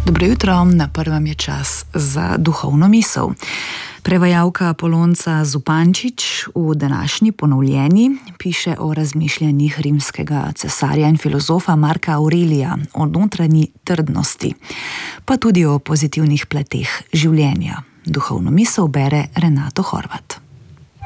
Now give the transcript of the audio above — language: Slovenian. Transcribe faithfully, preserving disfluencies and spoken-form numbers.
Dobro jutro, na prvem je čas za duhovno misel. Prevajalka Polonca Zupančič v današnji Ponovljeni piše o razmišljanjih rimskega cesarja in filozofa Marka Aurelija, o notranji trdnosti, pa tudi o pozitivnih plateh življenja. Duhovno misel bere Renato Horvat.